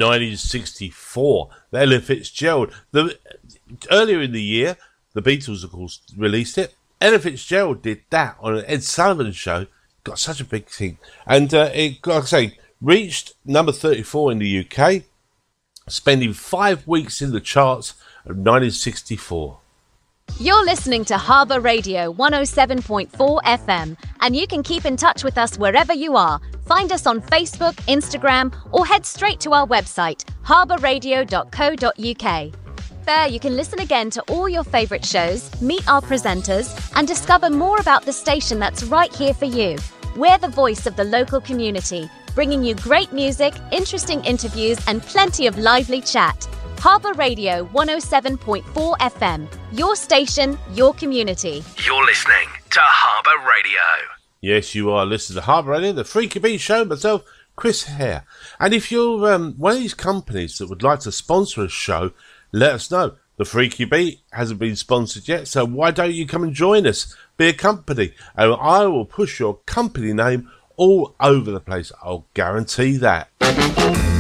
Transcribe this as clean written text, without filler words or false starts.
1964. Ella Fitzgerald. Earlier in the year, the Beatles, of course, released it. Ella Fitzgerald did that on an Ed Sullivan show. Got such a big thing. And it, like I say, reached number 34 in the UK, spending 5 weeks in the charts of 1964. You're listening to Harbour Radio 107.4 FM, and you can keep in touch with us wherever you are. Find us on Facebook, Instagram, or head straight to our website, harbourradio.co.uk. There you can listen again to all your favourite shows, meet our presenters, and discover more about the station that's right here for you. We're the voice of the local community, bringing you great music, interesting interviews, and plenty of lively chat. Harbour Radio 107.4 FM, your station, your community. You're listening to Harbour Radio. Yes, you are listening to Harbour Radio, the Freaky Beat Show, myself, Chris Hare. And if you're one of these companies that would like to sponsor a show, let us know. The Freaky Beat hasn't been sponsored yet, so why don't you come and join us? Be a company, and I will push your company name all over the place. I'll guarantee that.